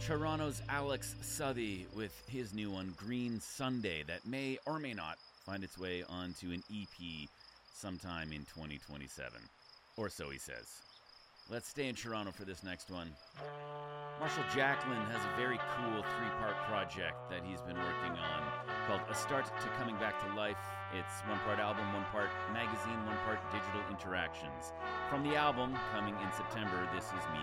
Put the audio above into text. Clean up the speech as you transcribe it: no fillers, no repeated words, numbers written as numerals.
Toronto's Alex Southey with his new one, Green Sunday, that may or may not find its way onto an EP sometime in 2027. Or so he says. Let's stay in Toronto for this next one. Marshall Jacklin has a very cool 3-part project that he's been working on called A Start to Coming Back to Life. It's 1 part album, 1 part magazine, 1 part digital interactions. From the album, coming in September, this is Me